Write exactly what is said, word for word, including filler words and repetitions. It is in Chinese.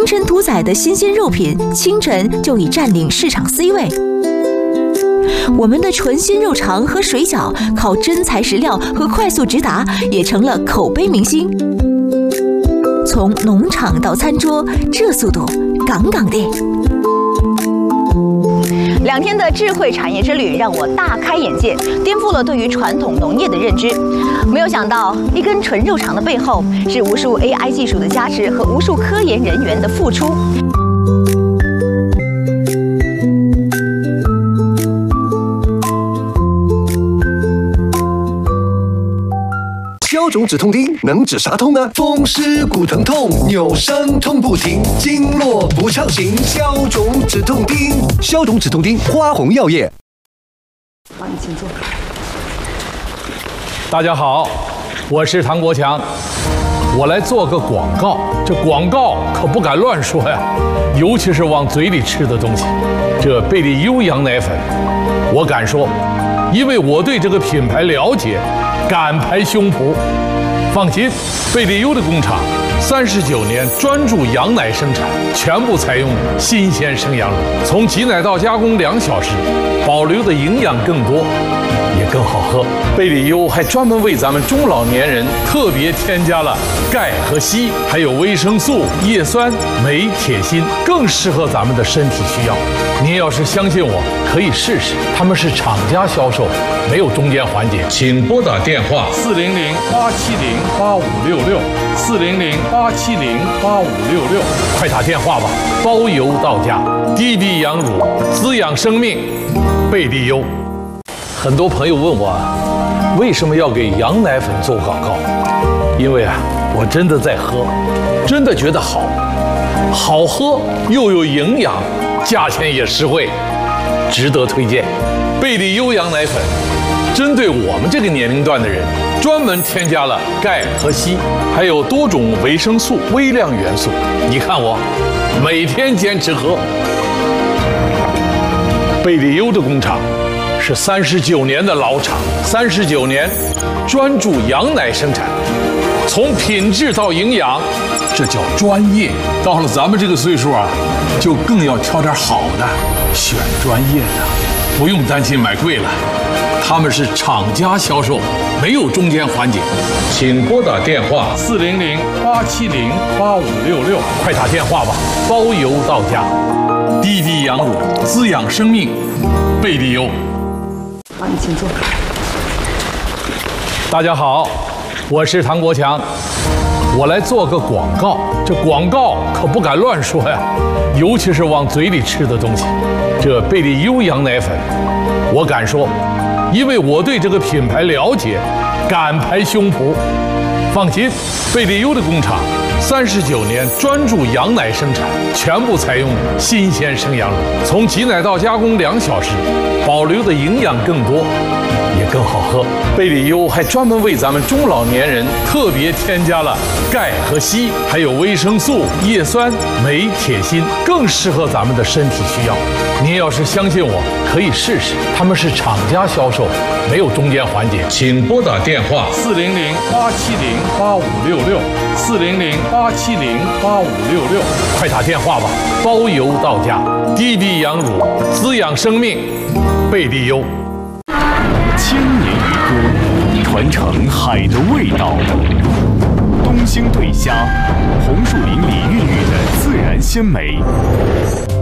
凌晨屠宰的新鲜肉品，清晨就已占领市场 C 位。我们的纯鲜肉肠和水饺，靠真材实料和快速直达，也成了口碑明星。从农场到餐桌，这速度杠杠的。 两天的智慧产业之旅让我大开眼界，颠覆了对于传统农业的认知。没有想到，一根纯肉肠的背后是无数 A I 技术的加持和无数科研人员的付出。 消肿止痛钉能止啥痛呢？风湿骨疼痛，扭伤痛不停，经络不畅行，消肿止痛钉。消肿止痛钉，花红药业。 好，你请坐。 大家好，我是唐国强，我来做个广告。这广告可不敢乱说呀，尤其是往嘴里吃的东西。这贝利优羊奶粉，我敢说，因为我对这个品牌了解。敢拍胸脯，放心，贝利优的工厂三十九年专注羊奶生产，全部采用新鲜生羊乳，从挤奶到加工两小时，保留的营养更多，也更好喝。贝利优还专门为咱们中老年人特别添加了钙和硒，还有维生素、叶酸、镁、铁、锌，更适合咱们的身体需要。您要是相信我，可以试试，他们是厂家销售，没有中间环节。请拨打电话四零零八七零八五六六，四零零八七零八五六六，快打电话吧，包邮到家。滴滴羊乳，滋养生命，贝利优。很多朋友问我，为什么要给羊奶粉做广告？因为啊，我真的在喝，真的觉得好，好喝又有营养。价钱也实惠，值得推荐。贝利优羊奶粉针对我们这个年龄段的人，专门添加了钙和硒，还有多种维生素、微量元素。你看我每天坚持喝。贝利优的工厂是三十九年的老厂，三十九年专注羊奶生产，从品质到营养，这叫专业。到了咱们这个岁数啊，就更要挑点好的，选专业的，不用担心买贵了。他们是厂家销售，没有中间环节。请拨打电话四零零八七零八五六六，快打电话吧，包邮到家。滴滴羊乳，滋养生命，贝利优。 好，你请坐。 大家好，我是唐国强，我来做个广告。这广告可不敢乱说呀，尤其是往嘴里吃的东西。这贝利优羊奶粉，我敢说，因为我对这个品牌了解，敢拍胸脯。放心，贝利优的工厂三十九年专注羊奶生产，全部采用新鲜生羊乳，从挤奶到加工两小时，保留的营养更多，也更好喝。贝利优还专门为咱们中老年人特别添加了钙和硒，还有维生素、叶酸、镁、铁、锌，更适合咱们的身体需要。您要是相信我，可以试试，他们是厂家销售，没有中间环节。请拨打电话四零零八七零八五六六，四零零八七零八五六六，快打电话吧，包邮到家。滴滴羊乳，滋养生命，贝利优。 千年渔歌，传承海的味道。东兴对虾，红树林里孕育的自然鲜美。